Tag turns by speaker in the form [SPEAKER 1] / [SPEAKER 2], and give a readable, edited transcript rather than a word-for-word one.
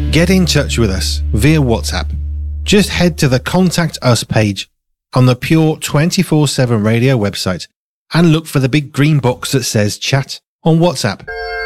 [SPEAKER 1] Get in touch with us via WhatsApp. Just head to the Contact Us page on the Pure 24/7 Radio website and look for the big green box that says Chat on WhatsApp.